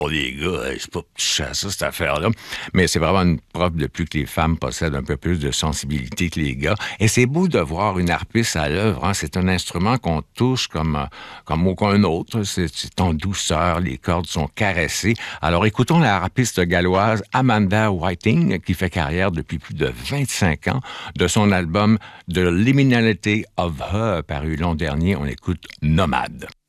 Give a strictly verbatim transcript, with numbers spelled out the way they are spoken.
Oh, les gars, hey, c'est pas touché à ça, cette affaire-là. Mais c'est vraiment une preuve de plus que les femmes possèdent un peu plus de sensibilité que les gars. Et c'est beau de voir une harpiste à l'œuvre. Hein. C'est un instrument qu'on touche comme, euh, comme aucun autre. C'est, c'est en douceur, les cordes sont caressées. Alors écoutons la harpiste galloise Amanda Whiting, qui fait carrière depuis plus de vingt-cinq ans, de son album The Liminality of Her, paru l'an dernier. On écoute Nomade.